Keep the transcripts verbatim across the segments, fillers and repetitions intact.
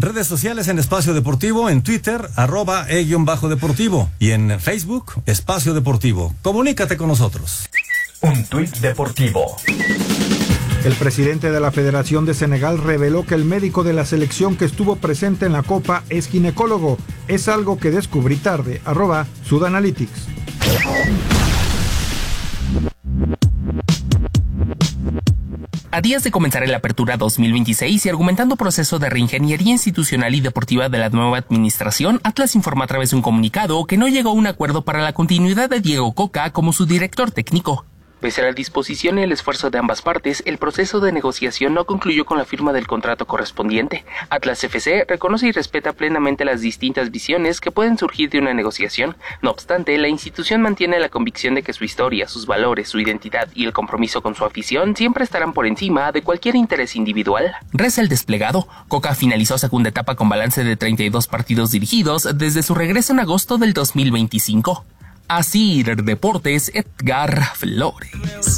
Redes sociales en Espacio Deportivo, en Twitter, arroba e-deportivo y en Facebook, Espacio Deportivo. Comunícate con nosotros. Un tuit deportivo. El presidente de la Federación de Senegal reveló que el médico de la selección que estuvo presente en la Copa es ginecólogo. Es algo que descubrí tarde. Arroba Sudanalytics. A días de comenzar el Apertura dos mil veintiséis y argumentando proceso de reingeniería institucional y deportiva de la nueva administración, Atlas informa a través de un comunicado que no llegó a un acuerdo para la continuidad de Diego Coca como su director técnico. Pese a la disposición y el esfuerzo de ambas partes, el proceso de negociación no concluyó con la firma del contrato correspondiente. Atlas F C reconoce y respeta plenamente las distintas visiones que pueden surgir de una negociación. No obstante, la institución mantiene la convicción de que su historia, sus valores, su identidad y el compromiso con su afición siempre estarán por encima de cualquier interés individual. Reza el desplegado. Coca finalizó segunda etapa con balance de treinta y dos partidos dirigidos desde su regreso en agosto del dos mil veinticinco. Asir Deportes, Edgar Flores.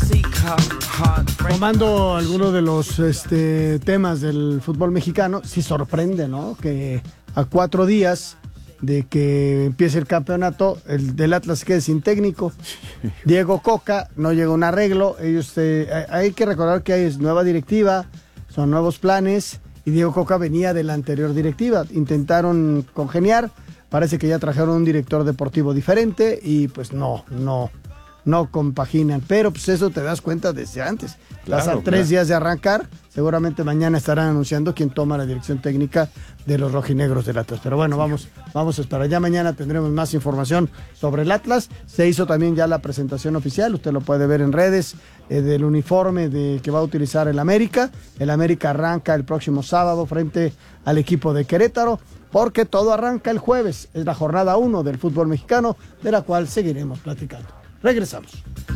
Tomando algunos de los este, temas del fútbol mexicano, sí sorprende, ¿no? Que a cuatro días de que empiece el campeonato, el del Atlas quede sin técnico. Diego Coca, no llegó a un arreglo. Ellos, eh, hay que recordar que hay nueva directiva, son nuevos planes, y Diego Coca venía de la anterior directiva. Intentaron congeniar. Parece que ya trajeron un director deportivo diferente y pues no, no, no compaginan. Pero pues eso te das cuenta desde antes. Claro, Pasan tres claro. días de arrancar. Seguramente mañana estarán anunciando quién toma la dirección técnica de los rojinegros del Atlas. Pero bueno, vamos, vamos a esperar. Ya mañana tendremos más información sobre el Atlas. Se hizo también ya la presentación oficial. Usted lo puede ver en redes eh, del uniforme de, que va a utilizar el América. El América arranca el próximo sábado frente al equipo de Querétaro, porque todo arranca el jueves. Es la jornada uno del fútbol mexicano, de la cual seguiremos platicando. Regresamos.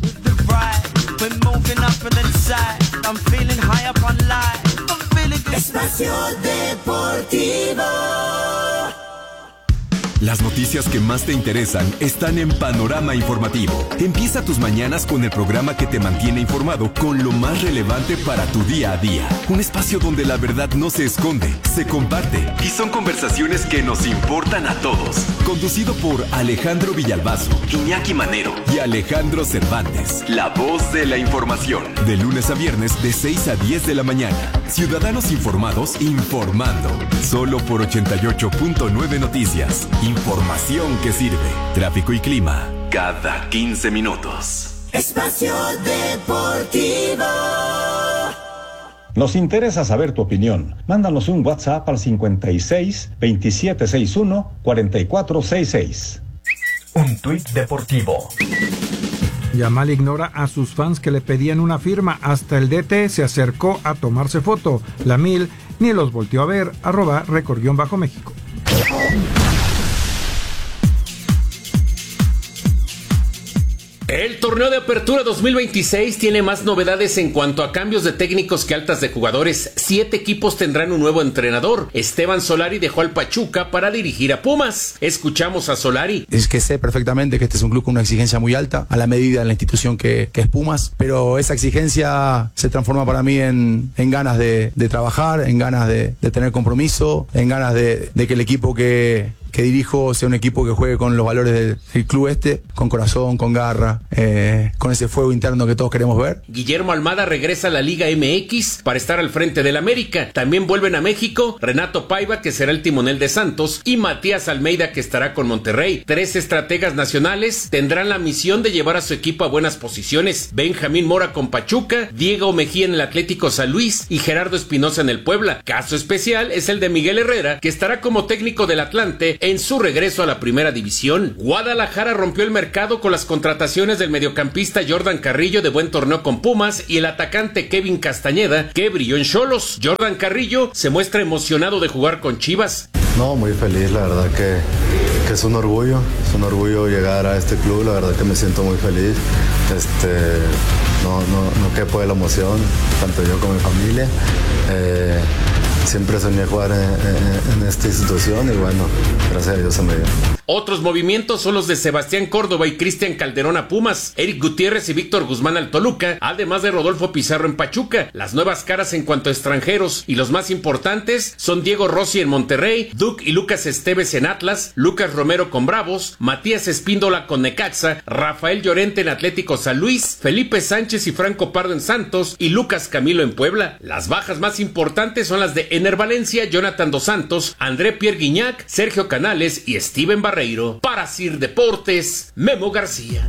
Espacio Deportivo. Las noticias que más te interesan están en Panorama Informativo. Empieza tus mañanas con el programa que te mantiene informado con lo más relevante para tu día a día. Un espacio donde la verdad no se esconde, se comparte y son conversaciones que nos importan a todos. Conducido por Alejandro Villalbazo, Iñaki Manero y Alejandro Cervantes. La voz de la información. De lunes a viernes de seis a diez de la mañana. Ciudadanos informados informando. Solo por ochenta y ocho punto nueve Noticias. Información que sirve. Tráfico y clima cada quince minutos. Espacio Deportivo. Nos interesa saber tu opinión. Mándanos un WhatsApp al cincuenta y seis, veintisiete sesenta y uno, cuarenta y cuatro sesenta y seis. Un tuit deportivo. Yamal ignora a sus fans que le pedían una firma. Hasta el D T se acercó a tomarse foto. La Mil ni los volteó a ver. Arroba Record-México. El torneo de apertura dos mil veintiséis tiene más novedades en cuanto a cambios de técnicos que altas de jugadores. Siete equipos tendrán un nuevo entrenador. Esteban Solari dejó al Pachuca para dirigir a Pumas. Escuchamos a Solari. Es que sé perfectamente que este es un club con una exigencia muy alta, a la medida de la institución que, que es Pumas, pero esa exigencia se transforma para mí en, en ganas de, de trabajar, en ganas de, de tener compromiso, en ganas de, de que el equipo que... que dirijo sea un equipo que juegue con los valores del, del club este, con corazón, con garra, eh, con ese fuego interno que todos queremos ver. Guillermo Almada regresa a la Liga M X para estar al frente del América. También vuelven a México Renato Paiva, que será el timonel de Santos, y Matías Almeida, que estará con Monterrey. Tres estrategas nacionales tendrán la misión de llevar a su equipo a buenas posiciones. Benjamín Mora con Pachuca, Diego Mejía en el Atlético San Luis y Gerardo Espinosa en el Puebla. Caso especial es el de Miguel Herrera, que estará como técnico del Atlante en su regreso a la primera división. Guadalajara rompió el mercado con las contrataciones del mediocampista Jordan Carrillo, de buen torneo con Pumas, y el atacante Kevin Castañeda, que brilló en Xolos. Jordan Carrillo se muestra emocionado de jugar con Chivas. No, muy feliz, la verdad que, que es un orgullo, es un orgullo llegar a este club, la verdad que me siento muy feliz. Este, no, no, no quepo de la emoción, tanto yo como mi familia. Eh, Siempre soñé jugar en, en, en esta institución y bueno, gracias a Dios se me dio. Otros movimientos son los de Sebastián Córdoba y Cristian Calderón a Pumas, Eric Gutiérrez y Víctor Guzmán al Toluca, además de Rodolfo Pizarro en Pachuca. Las nuevas caras en cuanto a extranjeros y los más importantes son Diego Rossi en Monterrey, Duke y Lucas Esteves en Atlas, Lucas Romero con Bravos, Matías Espíndola con Necaxa, Rafael Llorente en Atlético San Luis, Felipe Sánchez y Franco Pardo en Santos y Lucas Camilo en Puebla. Las bajas más importantes son las de Ener Valencia, Jonathan Dos Santos, André Pierre Guignac, Sergio Canales y Steven Barreiro. Para Sir Deportes, Memo García.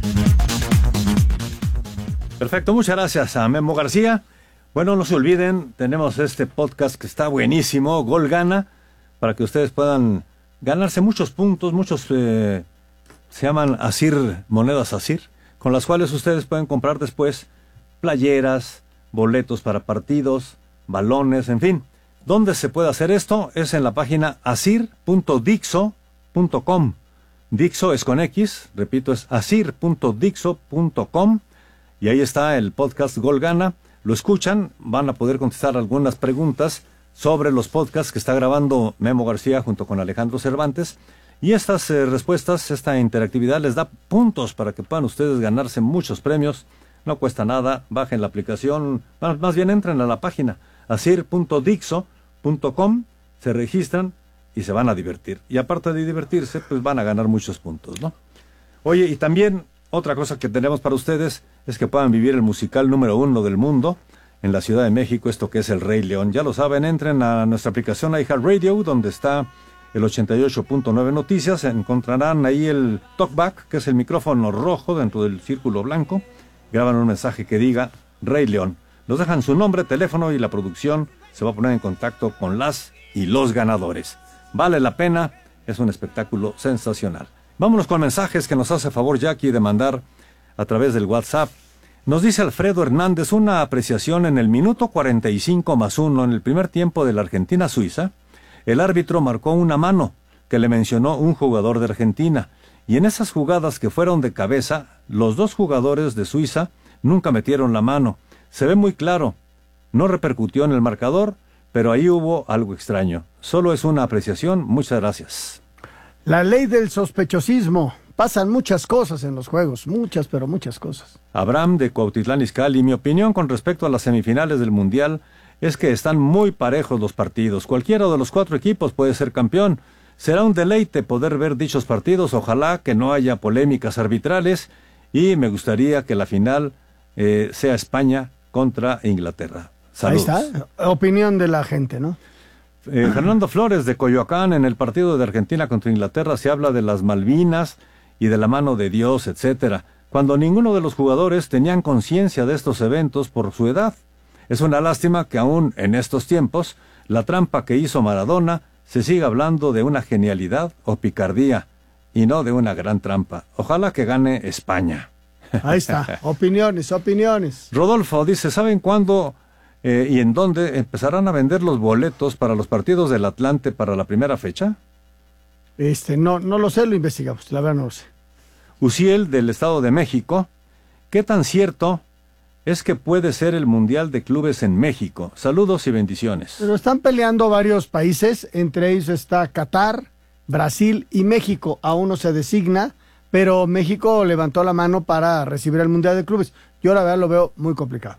Perfecto, muchas gracias a Memo García. Bueno, no se olviden, tenemos este podcast que está buenísimo, Gol Gana, para que ustedes puedan ganarse muchos puntos, muchos eh, se llaman Asir, monedas Asir, con las cuales ustedes pueden comprar después playeras, boletos para partidos, balones, en fin. ¿Dónde se puede hacer esto? Es en la página asir punto dixo punto com. Dixo es con X, repito, es asir punto dixo punto com, y ahí está el podcast Gol Gana. Lo escuchan, van a poder contestar algunas preguntas sobre los podcasts que está grabando Memo García junto con Alejandro Cervantes, y estas eh, respuestas, esta interactividad les da puntos para que puedan ustedes ganarse muchos premios. No cuesta nada, bajen la aplicación, más bien entren a la página asir punto dixo punto com, se registran y se van a divertir. Y aparte de divertirse, pues van a ganar muchos puntos, ¿no? Oye, y también otra cosa que tenemos para ustedes es que puedan vivir el musical número uno del mundo en la Ciudad de México, esto que es El Rey León. Ya lo saben, entren a nuestra aplicación iHeartRadio, donde está el ochenta y ocho punto nueve Noticias, encontrarán ahí el talkback, que es el micrófono rojo dentro del círculo blanco, graban un mensaje que diga Rey León. Nos dejan su nombre, teléfono y la producción se va a poner en contacto con las y los ganadores. Vale la pena, es un espectáculo sensacional. Vámonos con mensajes que nos hace favor Jackie de mandar a través del WhatsApp. Nos dice Alfredo Hernández una apreciación en el minuto cuarenta y cinco más uno, en el primer tiempo de la Argentina-Suiza. El árbitro marcó una mano que le mencionó un jugador de Argentina, y en esas jugadas que fueron de cabeza, los dos jugadores de Suiza nunca metieron la mano. Se ve muy claro, no repercutió en el marcador, pero ahí hubo algo extraño. Solo es una apreciación, muchas gracias. La ley del sospechosismo. Pasan muchas cosas en los juegos, muchas, pero muchas cosas. Abraham de Cuautitlán Izcalli, mi opinión con respecto a las semifinales del Mundial es que están muy parejos los partidos. Cualquiera de los cuatro equipos puede ser campeón. Será un deleite poder ver dichos partidos, ojalá que no haya polémicas arbitrales, y me gustaría que la final eh, sea España contra Inglaterra. Saludos. Ahí está, opinión de la gente, ¿no? Eh, Fernando Flores de Coyoacán, en el partido de Argentina contra Inglaterra se habla de las Malvinas y de la mano de Dios, etcétera, cuando ninguno de los jugadores tenían conciencia de estos eventos por su edad. Es una lástima que aún en estos tiempos la trampa que hizo Maradona se siga hablando de una genialidad o picardía y no de una gran trampa. Ojalá que gane España. Ahí está, opiniones, opiniones. Rodolfo dice, ¿saben cuándo eh, y en dónde empezarán a vender los boletos para los partidos del Atlante para la primera fecha? Este, no, no lo sé, lo investigamos, la verdad no lo sé. Uciel, del Estado de México, ¿qué tan cierto es que puede ser el Mundial de Clubes en México? Saludos y bendiciones. Pero están peleando varios países, entre ellos está Qatar, Brasil y México. Aún no se designa, pero México levantó la mano para recibir el Mundial de Clubes. Yo la verdad lo veo muy complicado.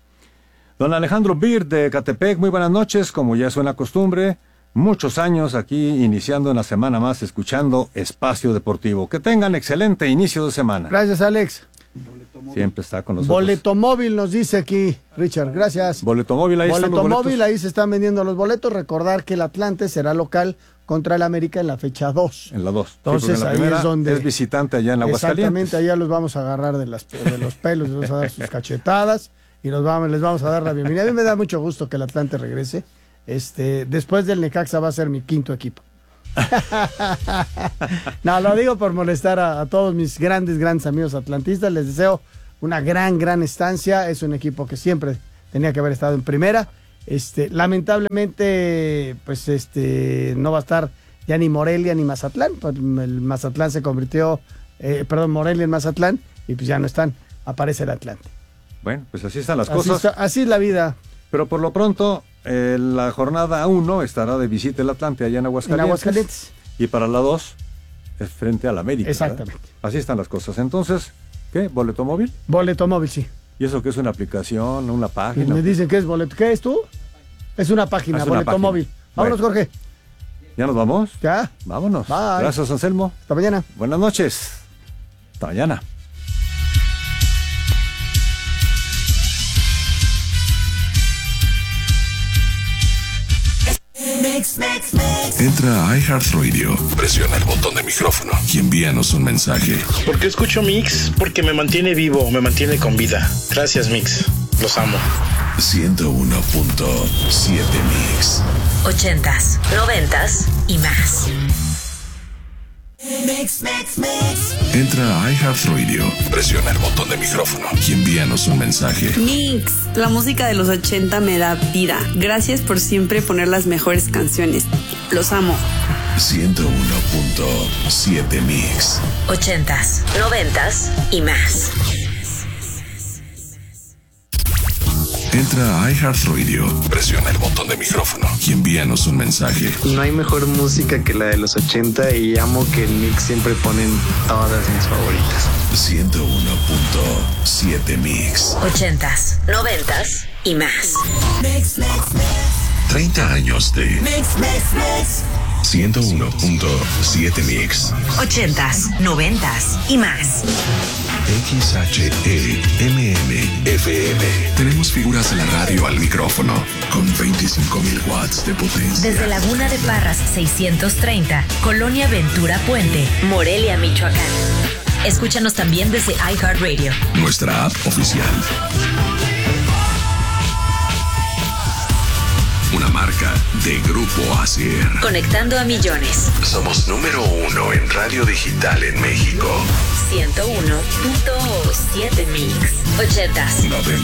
Don Alejandro Bir, de Catepec, muy buenas noches, como ya es una costumbre. Muchos años aquí, iniciando una semana más, escuchando Espacio Deportivo. Que tengan excelente inicio de semana. Gracias, Alex. Siempre está con nosotros. Boleto móvil nos dice aquí, Richard, gracias. Boleto móvil, ahí Boleto están los boletos. móvil, ahí se están vendiendo los boletos. Recordar que el Atlante será local contra el América en la fecha dos. En la dos. Entonces sí, en la ahí primera es donde... es visitante allá en Aguascalientes. Exactamente, allá los vamos a agarrar de, las, de los pelos, les vamos a dar sus cachetadas y nos vamos, les vamos a dar la bienvenida. A mí me da mucho gusto que el Atlante regrese. Este, después del Necaxa va a ser mi quinto equipo. No, lo digo por molestar a, a todos mis grandes, grandes amigos atlantistas. Les deseo una gran, gran estancia. Es un equipo que siempre tenía que haber estado en primera. Este, lamentablemente, pues este, no va a estar ya ni Morelia ni Mazatlán. El Mazatlán se convirtió, eh, perdón, Morelia en Mazatlán, y pues ya no están. Aparece el Atlante. Bueno, pues así están las así cosas. Está, así es la vida. Pero por lo pronto, eh, la jornada uno estará de visita el Atlante allá en Aguascalientes. En Aguascalientes. Y para la dos, es frente al América. Exactamente. ¿Verdad? Así están las cosas. Entonces, ¿qué? ¿Boleto móvil? Boleto móvil, sí. ¿Y eso qué es una aplicación, una página? Me dicen que es boleto. ¿Qué es tú? Es una página, es una boleto página. móvil. Vámonos, Bueno. Jorge. ¿Ya nos vamos? Ya. Vámonos. Bye. Gracias, Anselmo. Hasta mañana. Buenas noches. Hasta mañana. Mix, mix, mix. Entra a iHeartRadio, presiona el botón de micrófono y envíanos un mensaje. ¿Por qué escucho Mix? Porque me mantiene vivo, me mantiene con vida. Gracias, Mix. Los amo. ciento uno punto siete Mix. Ochentas, noventas y más. Mix, mix, mix. Entra a iHeartRadio, presiona el botón de micrófono y envíanos un mensaje. Mix, la música de los ochenta me da vida. Gracias por siempre poner las mejores canciones. Los amo. ciento uno punto siete Mix. Ochentas, noventas y más. Entra a iHeartRadio, presiona el botón de micrófono y envíanos un mensaje. No hay mejor música que la de los ochenta y amo que el Mix siempre ponen todas mis favoritas. ciento uno punto siete Mix. Ochentas, noventas y más. Mix, mix, mix. treinta años de Mix, mix, mix. ciento uno punto siete Mix. Ochentas, noventas y más. X H E M M F M. Tenemos figuras de la radio al micrófono con veinticinco mil watts de potencia. Desde Laguna de Parras seiscientos treinta, Colonia Ventura Puente, Morelia, Michoacán. Escúchanos también desde iHeartRadio. Nuestra app oficial. Una marca de Grupo Asier. Conectando a millones. Somos número uno en radio digital en México. ciento uno punto siete Mix. Ochentas. noventa.